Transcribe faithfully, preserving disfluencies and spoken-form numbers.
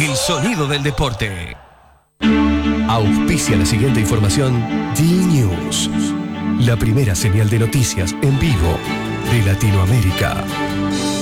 El sonido del deporte. Auspicia la siguiente información D-News, la primera señal de noticias en vivo de Latinoamérica.